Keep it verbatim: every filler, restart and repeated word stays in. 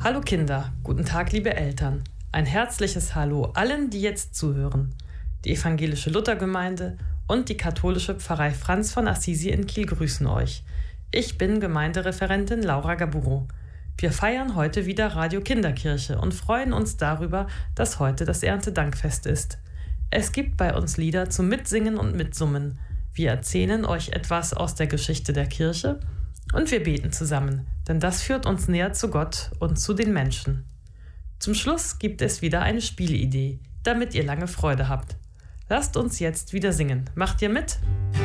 Hallo Kinder, guten Tag liebe Eltern. Ein herzliches Hallo allen, die jetzt zuhören. Die evangelische Luthergemeinde und die katholische Pfarrei Franz von Assisi in Kiel grüßen euch. Ich bin Gemeindereferentin Laura Gaburo. Wir feiern heute wieder Radio Kinderkirche und freuen uns darüber, dass heute das Erntedankfest ist. Es gibt bei uns Lieder zum Mitsingen und Mitsummen. Wir erzählen euch etwas aus der Geschichte der Kirche und wir beten zusammen, denn das führt uns näher zu Gott und zu den Menschen. Zum Schluss gibt es wieder eine Spielidee, damit ihr lange Freude habt. Lasst uns jetzt wieder singen. Macht ihr mit?